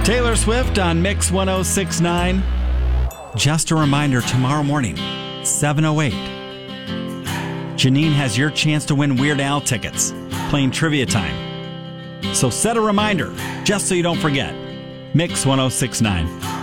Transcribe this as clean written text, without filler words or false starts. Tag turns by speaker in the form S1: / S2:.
S1: Taylor Swift on Mix 1069. Just a reminder, tomorrow morning, 7:08, Janine has your chance to win Weird Al tickets, playing Trivia Time. So set a reminder, just so you don't forget. Mix 1069.